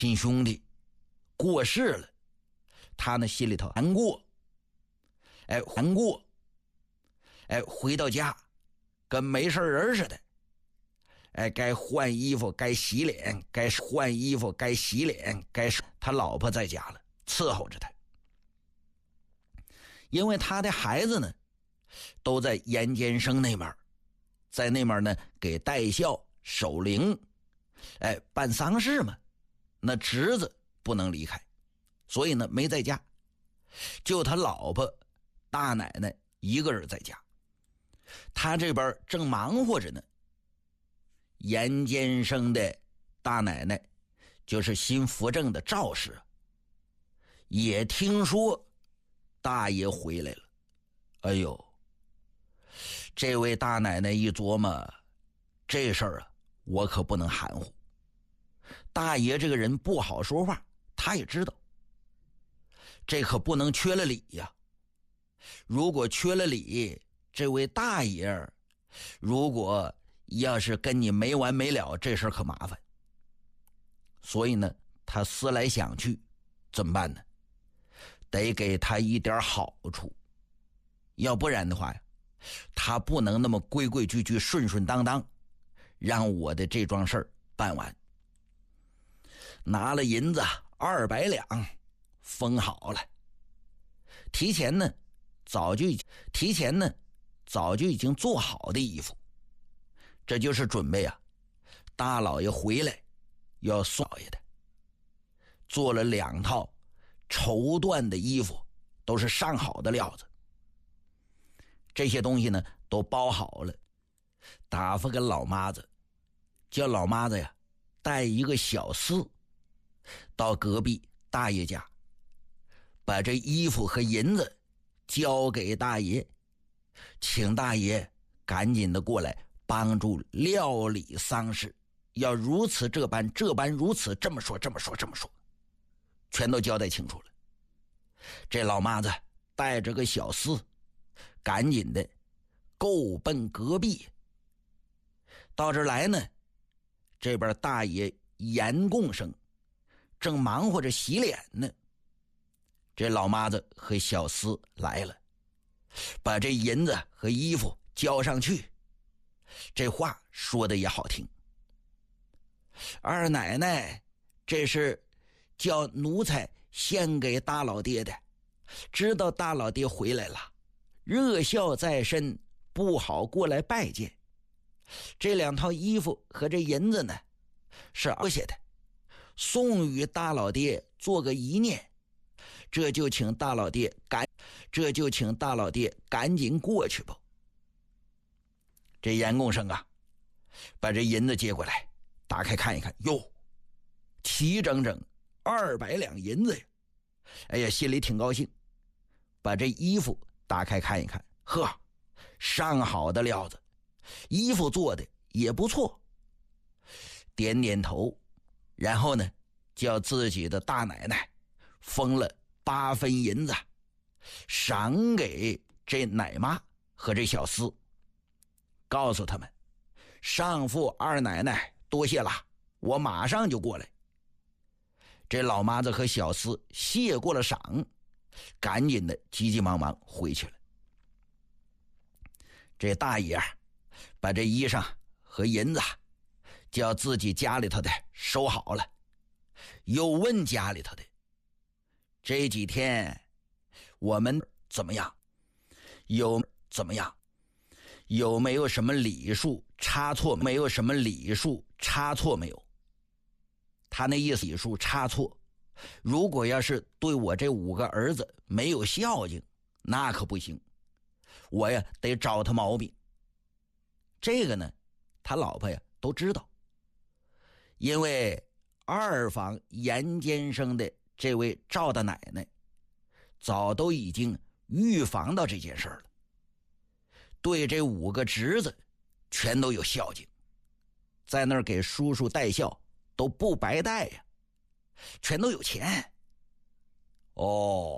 亲兄弟过世了，他呢心里头难过，回到家跟没事人似的，该换衣服该洗脸，该换衣服该洗脸，他老婆在家了，伺候着他。因为他的孩子呢都在严监生那边，在那边呢给带孝守灵，办丧事嘛，那侄子不能离开，所以呢没在家，就他老婆大奶奶一个人在家。他这边正忙活着呢，严监生的大奶奶就是新扶正的赵氏，也听说大爷回来了。哎呦，这位大奶奶一琢磨，这事儿啊我可不能含糊。大爷这个人不好说话，他也知道，这可不能缺了礼呀。如果缺了礼，这位大爷如果要是跟你没完没了，这事儿可麻烦。所以呢他思来想去，怎么办呢？得给他一点好处，要不然的话呀，他不能那么规规矩矩顺顺当当让我的这桩事儿办完。拿了银子200两封好了，提前呢早就已经做好的衣服，这就是准备啊大老爷回来要送老爷的。做了2套绸缎的衣服，都是上好的料子，这些东西呢都包好了，打发给老妈子，叫老妈子呀带一个小厮到隔壁大爷家，把这衣服和银子交给大爷，请大爷赶紧的过来帮助料理丧事，要如此这般如此，这么说，全都交代清楚了。这老妈子带着个小厮赶紧的够奔隔壁。到这儿来呢，这边大爷严共生正忙活着洗脸呢，这老妈子和小厮来了，把这银子和衣服交上去。这话说的也好听，二奶奶这是叫奴才献给大老爹的，知道大老爹回来了，热孝在身，不好过来拜见。这2套衣服和这银子呢是熬下的，送与大老爹做个遗念，这就请大老爹赶紧过去吧。这严共生啊把这银子接过来，打开看一看，哟，齐整整200两银子呀！哎呀，心里挺高兴。把这衣服打开看一看，呵，上好的料子，衣服做的也不错。点点头，然后呢叫自己的大奶奶封了8分银子，赏给这奶妈和这小厮，告诉他们上父二奶奶多谢了，我马上就过来。这老妈子和小厮谢过了赏，赶紧的急急忙忙回去了。这大爷把这衣裳和银子叫自己家里头的收好了，又问家里头的这几天我们怎么样，有没有什么礼数差错没有？他那意思礼数差错，如果要是对我这5个儿子没有孝敬，那可不行，我呀得找他毛病。这个呢他老婆呀都知道，因为二房严监生的这位赵大奶奶早都已经预防到这件事了，对这5个侄子全都有孝敬，在那儿给叔叔带孝都不白带呀，全都有钱。哦，